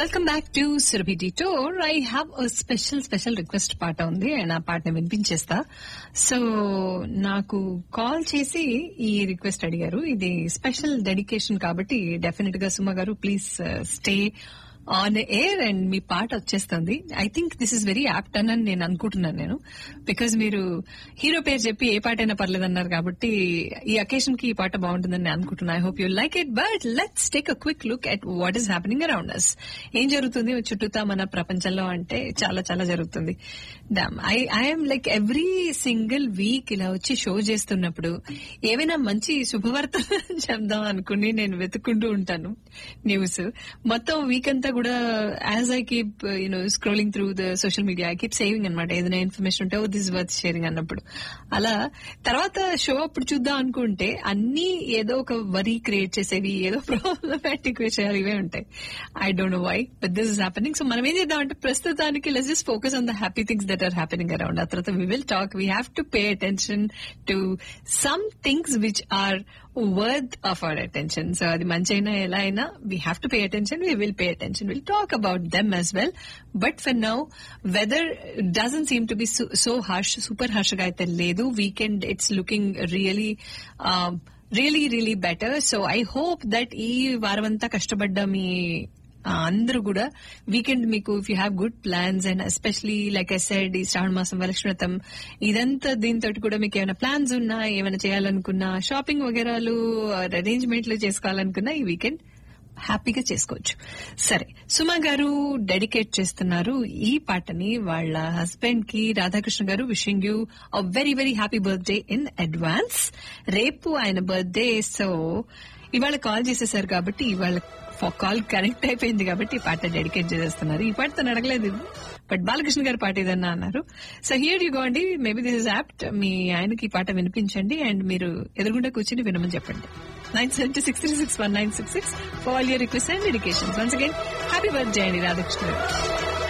Welcome back to Surabhi detour. I have a special request పాట ఉంది and ఆ పాటని వినిపించేస్తా. సో నాకు కాల్ చేసి ఈ రిక్వెస్ట్ అడిగారు. ఇది స్పెషల్ డెడికేషన్ కాబట్టి డెఫినెట్ గా సుమ గారు please stay on air and మీ పాట వచ్చేస్తుంది. I think this is very apt అని నేను అనుకుంటున్నాను. నేను బికాజ్ మీరు హీరో పేరు చెప్పి ఏ పాట అయినా పర్లేదన్నారు కాబట్టి ఈ అకేషన్ కి ఈ పాట బాగుంటుందని నేను అనుకుంటున్నాను. I hope you like it. But let's take a quick look at what is happening around us. ఏం జరుగుతుంది చుట్టూతా మన ప్రపంచంలో అంటే చాలా చాలా జరుగుతుంది. I'm like every single week ఇలా వచ్చి షో చేస్తున్నప్పుడు ఏవైనా మంచి శుభవార్త చెప్దాం అనుకుని నేను వెతుక్కుంటూ ఉంటాను న్యూస్. మొత్తం వీక్ అంతా కూడా as I keep scrolling through the social media I keep saving అనమాట. ఏదైనా ఇన్ఫర్మేషన్ ఉంటే దిస్ వర్త్ షేరింగ్ అన్నప్పుడు. అలా తర్వాత షో అప్పుడు చూద్దాం అనుకుంటే అన్ని ఏదో ఒక వరీ క్రియేట్ చేసేవి, ఏదో ప్రాబ్లమాటిక్ విషయాలు ఇవే ఉంటాయి. I don't know why but this is happening. So మనం ఏం చేద్దాం అంటే ప్రస్తుతానికి let's just focus on the happy things that are happening around. ఆ తర్వాత we will talk. We have to pay attention to some things which are worth of our attention. So adi manchayina ela aina we have to pay attention. We will pay attention. We'll talk about them as well. But for now weather doesn't seem to be so harsh, super harsh ga aithe ledu. Weekend it's looking really better. So I hope that ee varamanta kashtabadda మీ అందరూ కూడా weekend మీకు if you have good plans and especially like I said ఈ శ్రావణ మాసం వరలక్ష్మీవ్రతం ఇదంతా దీంతో కూడా మీకు ఏమైనా ప్లాన్స్ ఉన్నా, ఏమైనా చేయాలనుకున్నా, షాపింగ్ వగేరాలు అరేంజ్మెంట్లు చేసుకోవాలనుకున్నా ఈ వీకెండ్ హ్యాపీగా చేసుకోవచ్చు. సరే, సుమా గారు డెడికేట్ చేస్తున్నారు ఈ పాటని వాళ్ళ హస్బెండ్ కి. రాధాకృష్ణ గారు wishing you a very very happy birthday in advance. రేపు ఆయన బర్త్డే. సో ఇవాళ కాల్ చేసేసారు కాబట్టి ఇవాళ కాల్ కనెక్ట్ అయిపోయింది కాబట్టి ఈ పాట డెడికేట్ చేసేస్తున్నారు. ఈ పాట తను అడగలేదు బట్ బాలకృష్ణ గారి పాట ఏదన్నా అన్నారు. సో హియర్ యూ గో అండి. Maybe this is apt. మీ ఆయనకి ఈ పాట వినిపించండి అండ్ మీరు ఎదురుగుండా కూర్చుని వినమని చెప్పండి. 976361966 for all your requests and dedications. Once again, happy birthday అండి రాధాకృష్ణ గారు.